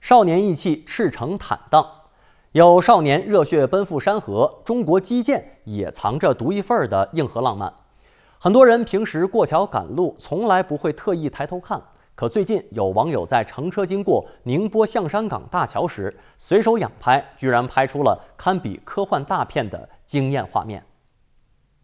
少年意气，赤诚坦荡。有少年热血奔赴山河，中国基建也藏着独一份的硬核浪漫。很多人平时过桥赶路，从来不会特意抬头看。可最近有网友在乘车经过宁波象山港大桥时，随手仰拍，居然拍出了堪比科幻大片的惊艳画面。